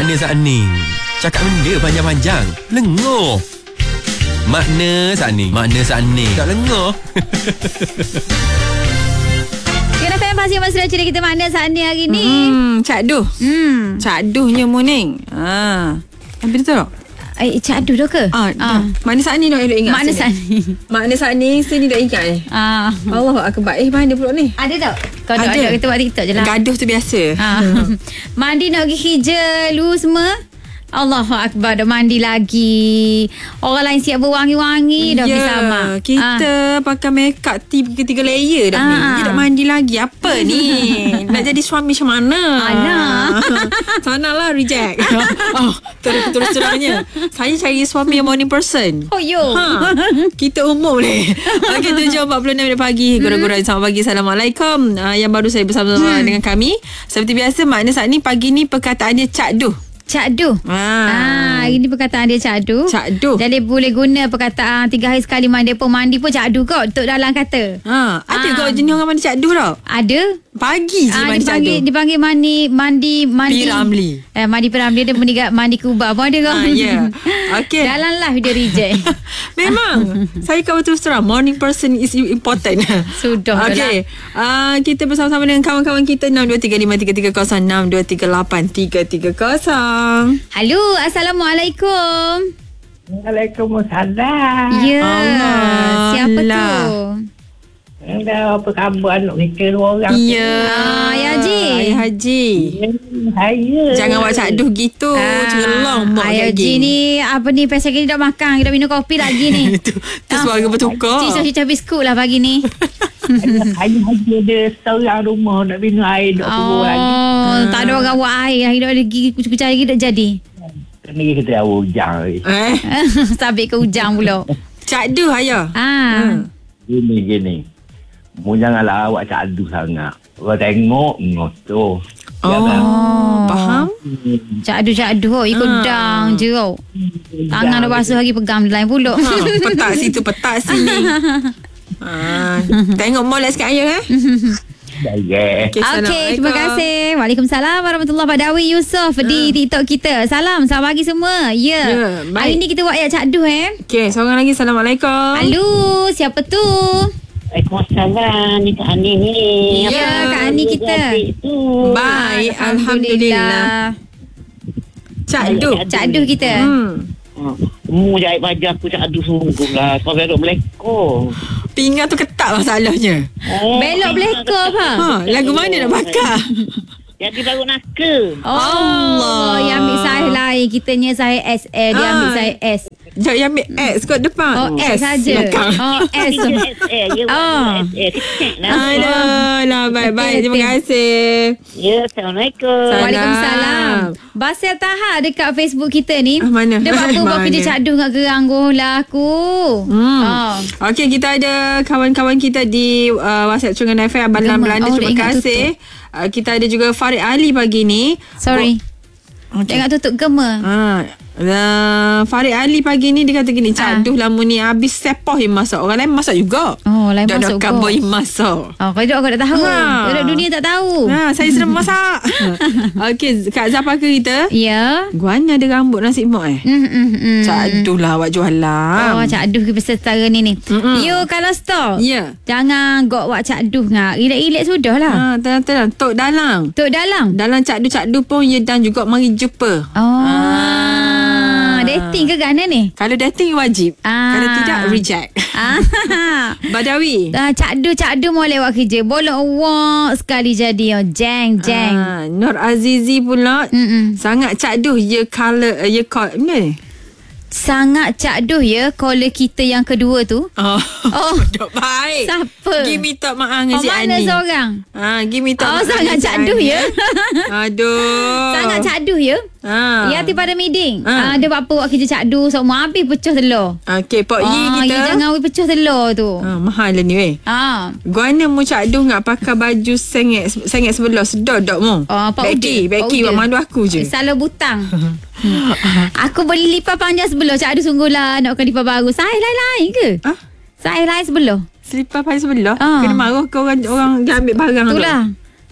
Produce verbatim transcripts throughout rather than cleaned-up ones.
Makna saat ni. Cakap benda panjang-panjang. Lenguh. Makna saat ni. Makna saat ni. Tak lenguh. Kena F M pasti Mas sudah cerita kita makna saat ni hari ni. Hmm, Cak Duh. Hmm. Cak Duhnya Muning. Ha. Habis tu tak? Eh, Cak Duh dah ke? Ah, ah. Makna saat ni dok ingat. Makna saat ni. Makna saat ni sini dok ingat ni. Ah. Allah akbar. Eh, mana pula ni? Ada tak? Kau Ada. ada. Kita buat TikTok je lah. Gaduh tu biasa. Ah. Mandi nak pergi hija lu semua. Allahu Akbar, dah mandi lagi. Orang lain siap berwangi-wangi dah Ya, pergi sama. kita ah. pakai make up tiga, tiga layer dah Ah. ni. Dia dah mandi lagi. Apa ni? Nak jadi suami macam mana? Alah. Sanalah reject. Oh, terus terus terangnya. Saya cari suami yang morning person. Oh yo. Ha, kita umum ni. Okey, tujuh empat puluh enam minit pagi. Gora-gora selamat pagi. Assalamualaikum. Uh, yang baru saya bersama hmm. dengan kami. Seperti biasa, makna saat ni pagi ni perkataannya Cak Duh. Cak Duh. Ah. ah, ini perkataan dia Cak Duh. Cak Duh. Jadi boleh guna perkataan tiga hari sekali mandi pun mandi pun Cak Duh kot untuk dalam kata. Ha, ada Ah. kau jenis orang mandi Cak Duh tau. Ada. Pagi je Ah, mandi Cak dipanggil Duh. dipanggil mandi mandi mandi Piramli. Eh mandi Piramli dia mandi mandi Kuba pun ada kau. Ah, ya. Okey. Dalam live dia reject. Memang saya kau terus terang morning person is important. Sudah Okey. Uh, kita bersama-sama dengan kawan-kawan kita enam dua tiga lima tiga tiga kosong enam dua tiga lapan tiga tiga kosong. Halo, Assalamualaikum. Waalaikumsalam. Ya. Allah. Siapa lah. tu? Dah apa khabar anak kita dua orang? Ya. Ah, ya, Haji. Ya, Haji. Saya. Jangan buat Cak Duh gitu. Cengelong mak Ayah lagi. Ji ni apa ni pasal kita dah makan, kita minum kopi lagi ni. Itu tu suara bertukar. Cicah-cicah biskut lah pagi ni. Saya haji ada seorang rumah nak minum air dok turun lagi. Oh, tak ada orang buat air. Hidup lagi kucing-kucing lagi tak jadi. Kena kita dah hujan. Eh, Sabit ke hujang pula. Cak Duh ayah. Ah. Gini gini. Mu janganlah awak cadu sangat. Orang tengok ngotor. Oh, faham? Cak Duh, Cak Duh. Ikut Ah. dang je kau. Tangan dah basuh lagi pegang lain pula. Ha, petak situ, petak sini. Ha, tengok molek sikit ayah eh. Ya. Okay, Okey, terima kasih. Waalaikumsalam warahmatullahi wabarakatuh. Dawi Yusof di TikTok kita. Salam, selamat pagi semua. Ya. Ya, baik. Hari ni kita buat ayat Cak Duh eh. Okey, seorang lagi. Assalamualaikum. Halo, siapa tu? Waalaikumsalam. Ni Kak Ani ni. Ya, Kak Ani kita. Baik, Alhamdulillah. Cak Duh. Cak Duh kita. Hmm. Mu jahit baju aku cadu sungguh lah. Kau berok melekor. Pinggan tu ketat masalahnya. Oh, Belok beleka apa? Ha, lagu mana nak bakar? Jadi baru naka. Oh, Allah. yang ambil saiz lain. Kitanya saiz S L, dia Ah. ambil saiz S. Jom yang ambil X kot depan. Oh, S saja. belakang. Oh, S. S A. Ya, Oh. S A. Kecek lah. Alah, lah, baik-baik. Terima kasih. Ya, Assalamualaikum. Salam. Waalaikumsalam. Basel Taha dekat Facebook kita ni. Ah, mana? Dia buat apa buat Mana? kerja Cak Duh kat gerangguh lah aku. Hmm. Oh. Okey, kita ada kawan-kawan kita di uh, WhatsApp Cungan F M Abangan Gemak. Belanda. Oh, Terima dia ingat kasih. Uh, kita ada juga Farid Ali pagi ni. Sorry. Oh, okay. Jangan tutup gema. Ha, uh, Farid Ali pagi ni dia kata gini, Cak Ah. Duh lah mu ni habis sepoh yang masak. Orang lain masak juga. Oh, lain Dok-dok masuk kabur kau. yang masak. Oh, kau duduk kau tak tahu. Ha. Duduk dunia tak tahu. Ha, saya sedang masak. Okey, Kak Zafaka kita. Ya. Guanya ada rambut nasi mak eh. Hmm, hmm, hmm. Cak Duh lah awak jualan. Oh, Cak Duh peserta ni ni. Mm-mm. You kalau store. Ya. Jangan gok wak Cak Duh ngak. Relax-relax sudah lah. Ha, tenang-tenang. Tok dalang. Tok dalang. Dalam Cak Duh, Cak Duh pun ya dan juga mari jumpa. Oh. Ah. Dating ke gana ni? Kalau dating wajib. Ah. Kalau tidak reject. Ah. Badawi. Ah, Cak Duh, Cak Duh mau lewat kerja. Bolok wak sekali jadi. Oh, jeng, jeng. Ah, Nur Azizi pula. Mm-mm. Sangat Cak Duh ya color uh, ya call ni. Sangat Cak Duh ya caller kita yang kedua tu. Oh. Oh. Dok baik. Siapa? Give me talk mak dengan Oh, Cik mana Ani. seorang? Ah, give me talk. Oh, mak sangat dengan Cak Cik Duh Ani. ya. Aduh. Sangat Cak Duh ya. Ah. Ya, hati pada meeting. Ah. Ah. Dia buat apa buat kerja Cak Duh. Semua habis pecah telur. Okey, Pak Yi Ah, kita. you jangan we pecah telur tu. Ah, mahal lah ni weh. Ah. Guana mu Cak Duh ngak pakai baju sengit sengit sebelah sedar dok mu. Oh, Pak Becky, Uda. Becky Pak buat Uda. malu aku je. Salah butang. Hmm. Aku beli lipat panjang sebelah. Cak Duh sungguh lah nak lipat baru. Saiz lain-lain ke? Ah, Saiz lain sebelah. selipar pakai sebelah. Ah. Kena marah ke orang orang dia ambil barang tu. Itulah.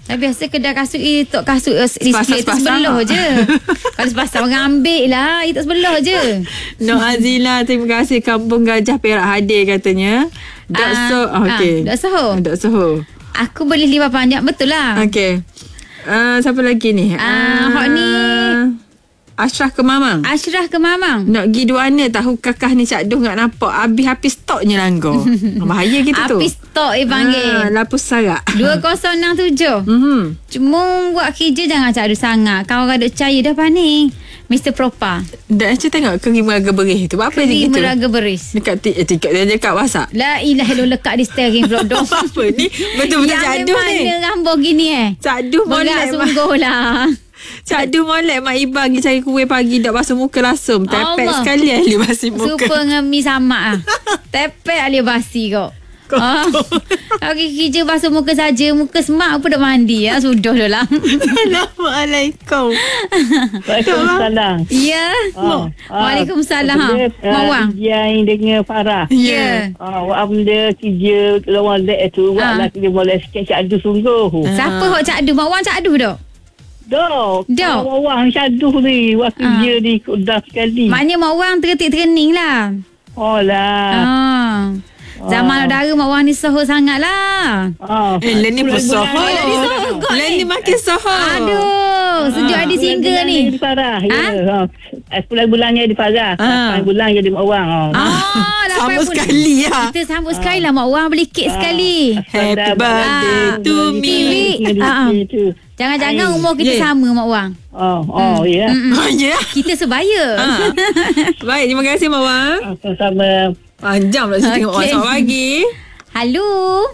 Tapi biasa kedai kasut ni tok kasut di Sepasang, sikit tu sepasang. sebelah je. Kalau sepasang orang ambil lah. Itu sebelah je. Nok Azila, terima kasih. Kampung Gajah Perak hadir katanya. Dok Ah, So oh, okay. ah, Dok Soho. Dok Soho. Aku beli lipat panjang. Betul lah. Okay. Uh, siapa lagi ni? Ah, hok ni. Ashraf ke Mamang. Ashraf ke Mamang? Nak pergi duana tahu kakak ni Cak Duh nak nampak. Habis-habis stoknya langgar. Bahaya gitu tu. Habis stok dia Ah, panggil. lapus sarak. dua kosong enam tujuh. Mhm. Cuma buat kerja jangan cadu sangat. Kau ada percaya dah panik. mister Propa. Dah Acik tengok kering meraga berih tu. Buat apa dia gitu? Meraga beris. Dekat ti- eh, tiket dia dekat WhatsApp. La ilaha illallah lekat di steering pelodong. Apa ni? Betul-betul Cak Duh ni. Yang mana rambut gini eh? Cak Duh molek. Berat sungguh lah. Cak Duh molek Mak Iba pergi cari kuih pagi dak basuh muka langsung. Tepek Allah. sekali ahli basuh muka. Super ngemi sama ah. Tepek alih basi kau. Ah, lagi kerja basuh muka saja, muka semak apa dah mandi ya, sudah dah lah. Assalamualaikum. Waalaikumsalam. Ya. Oh, Waalaikumsalam. Benda, Mak ah, Wang. Yang dengan Farah. Ya. Ah, wak benda kerja lawan lek tu, wak Ah. lah kerja boleh sikit cadu sungguh. Siapa hok cak adu? Mak Wang cak adu dak? Dok. Dok. Wak Wang cadu ni, wak kerja di Kedah sekali. Maknanya Mak Wang terketik-terkening lah. Oh lah. Ah. Zaman udara Mak Wang ni soho sangat lah. Ah. Eh, Len ni pun soho. Oh, Len ni soho kot Len ni. ni makin soho. Aduh, sejuk ada single ni. Di Farah. Ah? Ya. Ah, sepuluh bulannya di Farah. Ah. lapan bulan jadi Mak Wang. Oh. Ah, lapan Sama bulan. sekali ya. Kita sambut sekali lah Mak Wang beli kek sekali. Happy birthday Ah. to me. Ah. Itu. Jangan-jangan Ai. umur kita Yeah. sama Mak Wang. Oh, oh ya. Oh ya. Kita sebaya. Ah. Baik, terima kasih Mak Wang. Sama-sama. Panjang pula cerita tengok Okey. WhatsApp pagi. Halo.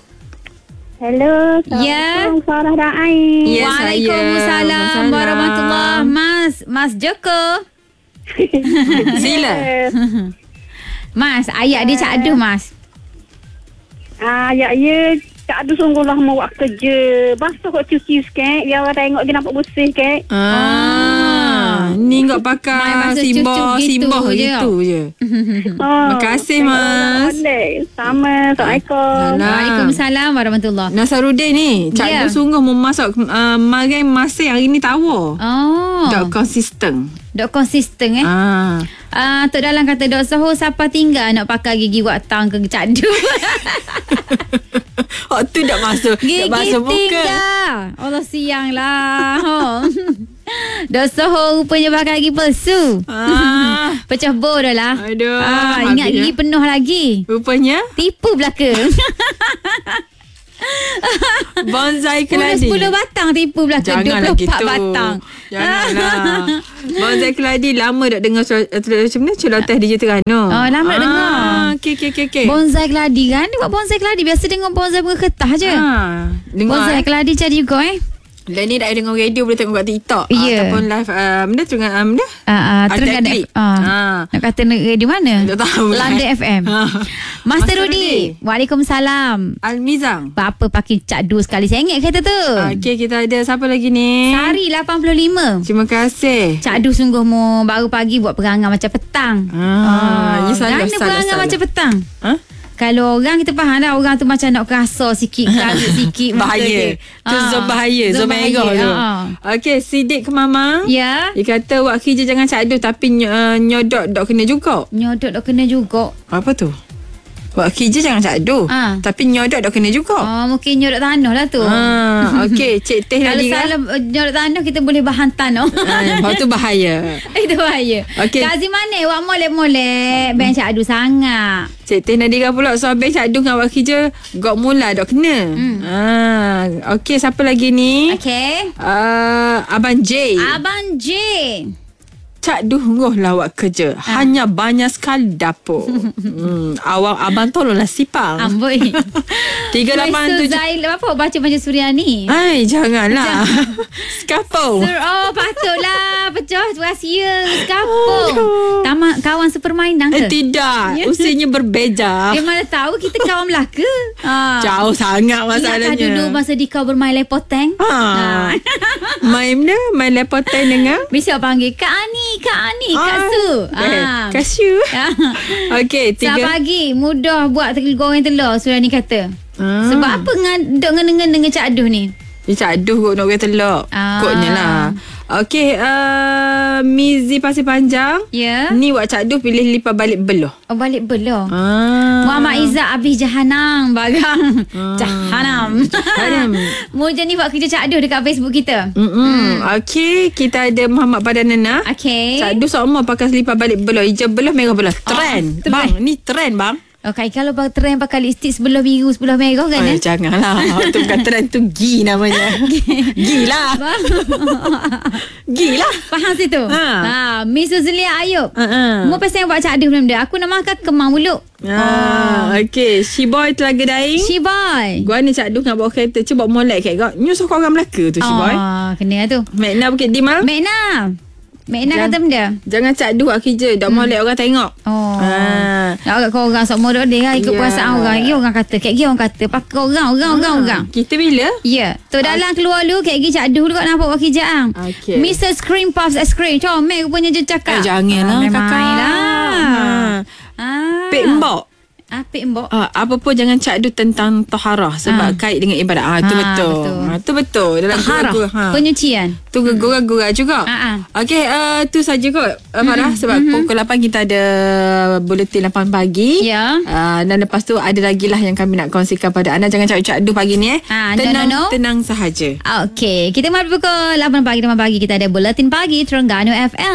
Hello, Ya. Assalamualaikum Farah dan Ain. Ya, Waalaikumsalam saya. warahmatullahi. Mas, Mas Joko. Sila. Mas, ayat dia cak adu Mas. Ah, ya, ya. Tak ada sungguh lah mau buat kerja. Basuh kok cuci sikit. Biar orang tengok dia nampak bersih sikit. Ah, ni enggak Main pakai basuh simbah cucuk gitu simbah je. gitu je. Oh, kasih, tengok Mas. orang boleh. Sama. Assalamualaikum. Alah. Waalaikumsalam warahmatullahi. Nasaruddin ni, Cak Ya. yeah. sungguh memasak uh, marai masih hari ni tawa. Oh. Tak konsisten. Dok konsisten eh. Ah. Ah, Tok Dalang kata Dok Soho siapa tinggal nak pakai gigi watang ke cak adu. Hak tu dak masuk. Gigi Dak masuk muka. tinggal. Allah siang lah. Oh. Dok Soho rupanya pakai gigi palsu. Ah. Pecah bor dah lah. Aduh, Ah, ingat habis, gigi ya. penuh lagi. Rupanya Tipu belaka. bonsai keladi. sepuluh batang tipu belaka. Janganlah dua puluh empat gitu. batang. Janganlah. Bonsai keladi lama dak dengar suara- eh, macam mana celoteh D J Terengganu. Oh, lama dak dengar. Okey okey okey okey. Bonsai keladi kan. Dia buat bonsai keladi. Biasa dengar bonsai bunga kertas je. Ha, dengar. Bonsai eh. keladi cari juga eh. Dan ni dah dengar radio boleh tengok kat TikTok. Ya. Ataupun live uh, benda tu dengan uh, benda. Ah, ah, Ada terus ada. klik. Ah. Ah. Nak kata negeri di mana? Tak tahu lah. London F M. Ah. Master Master Rudi. Rudi. Waalaikumsalam. Almizang. Apa pakai cak du sekali sengit kata tu. Okey, kita ada siapa lagi ni? Sari lapan puluh lima. Terima kasih. Cak du sungguh mu baru pagi buat perangai macam petang. Ah, ya salah, Mana salah, perangai salah. macam petang? Ha? Kalau orang kita faham lah, orang tu macam nak kerasa sikit, garut sikit. muka Bahaya. dia. Tu Ah, zon bahaya, zon merah tu. ah. Okey, Sidik ke Mama. Ya. Dia kata wak kerja jangan cakdu tapi uh, nyodok dok kena juga. Nyodok dah kena juga. Apa tu? Wak kerja jangan cakdu Ah. tapi nyodok dok kena juga. Oh, mungkin nyodok tanah lah tu. Ah, okey, Cik Teh Kalau tadi kan. salah uh, nyodok tanah, kita boleh bahan tanah. Ah, lepas tu bahaya. Itu bahaya. Okey. Kazi mana awak molek-molek ben cak adu sangat. Cik Teh Nadira pula soal beg cakdu dengan awak kerja gok mula dok kena. Hmm. Ah, okey, siapa lagi ni? Okey. Uh, Abang J. Abang J. Cak duh lah awak kerja. Ah. Hanya banyak sekali dapur. hmm, awak abang tolonglah sipang. Amboi. tiga lapan Maisu tujuh. Zail apa baca macam Suryani? Hai, janganlah. Skapau. Sur, oh patutlah pecah rahsia kapung. Tamak kawan sepermainan Eh, ke? tidak. Ya. Usianya berbeza. Dia mana tahu kita kawan Melaka. Ha. Jauh sangat Ingatkah masalahnya. dulu masa di kau bermain lepoteng? Ha. Main mana? Main lepotan dengan? Bisa panggil Kak Ani, Kak Ani, Kak Ah, Su. eh, Ah. Kak Su. Okey, Selamat tiga. pagi. Mudah buat goreng telur, Suryani kata. Ah. Sebab apa dengan dok ngena-ngena dengan Cak Aduh ni? Dia caduh kot nak kata telok. Ah. Kotnya lah. Okey, uh, Mizi Pasir Panjang. Ya. Ni wak caduh pilih lipat balik beloh. Oh, balik belah. Ah. Muhammad Izzat habis jahanam bagang. Ah. Jahanam. Jahanam. Moja ni buat kerja cakduh dekat Facebook kita. Mm-mm. Okey, kita ada Muhammad Padanana. Okey. Cakduh sama pakai lipat balik beloh. Hijau beloh, merah beloh. Oh, Trend. trend. Bang, ni trend bang. Okay, kalau bang trend pakai lipstick sebelah biru, sebelah merah kan? Ay, eh? janganlah. Itu bukan trend, tu gi namanya. Gila. Gila. Faham situ? Ha. Ha. Miss Zulia Ayub. Ha, ha. Mu pasal buat cakduh benda dia. Aku nak makan kemang muluk. Ah, okey. Si boy Telaga Daing. She boy. Gua ni cakduh nak bawa kereta. Cuba molek kat kau. Nyusuh kau orang Melaka tu si boy. Oh, kena tu. Magna Bukit Dimal. Mekna. Mekna Jangan- kata benda. Jangan cakduh buat kerja. Dah molek orang tengok. Oh. Ah. Nak agak kau orang sama dia dia ikut Ya. perasaan orang. Ya orang kata, kek orang kata pakai orang, orang, orang, orang. Kita bila? Ya. Tu dalam keluar lu kek gi cakduh juga nampak buat kerjaan. Okey. mister Scream Puffs Ice Cream. Comel rupanya je cakap. Eh, janganlah Ah, memang kakak. lah. Ha. Ah. Pek mbok. Ah, pek mbok. Ah, apa pun jangan cakduh tentang taharah sebab Ah. kait dengan ibadat. Ah, itu Ah, betul. betul. Ah, itu betul. Dalam Taharah. gurau-gurau, ha. Penyucian. Tu gurau-gurau juga. Ah, ah. Okey, uh, tu saja kot uh, Farah. Sebab pukul lapan kita ada buletin lapan pagi. Ya. Uh, dan lepas tu ada lagi lah yang kami nak kongsikan pada anda. Jangan cakap-cakap pagi ni eh. Ah, tenang, no, no, no. tenang sahaja. Okey, kita mari pukul lapan pagi lapan pagi kita ada buletin pagi Terengganu F M.